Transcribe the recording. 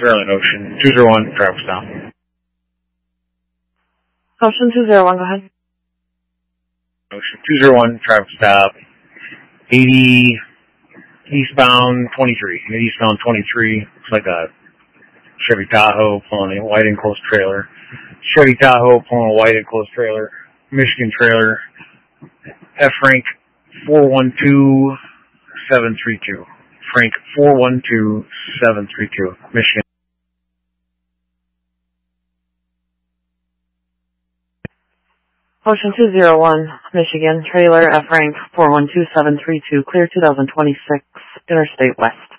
Fairland Ocean, 201, traffic stop. Ocean 201, go ahead. Ocean 201, traffic stop. 80, eastbound 23. Eastbound 23, looks like a Chevy Tahoe pulling a white enclosed trailer. Chevy Tahoe pulling a white enclosed trailer. Michigan trailer. F-Rank 412732. Frank 412732. Michigan. Ocean 201, Michigan, trailer F-Rank 412732, clear 2026, Interstate West.